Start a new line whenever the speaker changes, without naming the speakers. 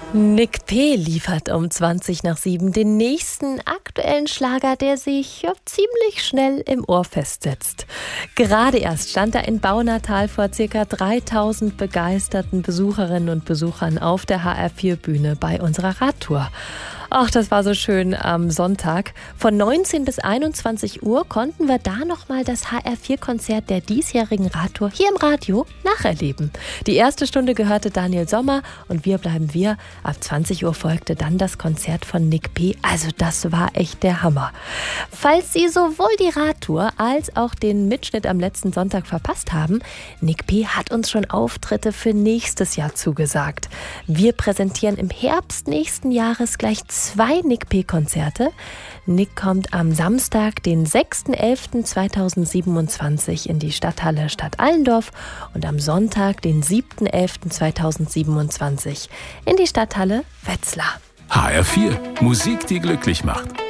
Nick P. liefert um 20 nach 7 den nächsten aktuellen Schlager, der sich ziemlich schnell im Ohr festsetzt. Gerade erst stand er in Baunatal vor ca. 3000 begeisterten Besucherinnen und Besuchern auf der HR4-Bühne bei unserer Radtour. Ach, das war so schön am Sonntag. Von 19 bis 21 Uhr konnten wir da nochmal das HR4-Konzert der diesjährigen Radtour hier im Radio nacherleben. Die erste Stunde gehörte Daniel Sommer und Wir bleiben wir. Ab 20 Uhr folgte dann das Konzert von Nick P. Also das war echt der Hammer. Falls Sie sowohl die Radtour als auch den Mitschnitt am letzten Sonntag verpasst haben, Nick P. hat uns schon Auftritte für nächstes Jahr zugesagt. Wir präsentieren im Herbst nächsten Jahres gleich 2 Nick P-Konzerte. Nick kommt am Samstag, den 6.11.2027 in die Stadthalle Stadt Allendorf und am Sonntag, den 7.11.2027 in die Stadthalle Wetzlar.
HR4, Musik, die glücklich macht.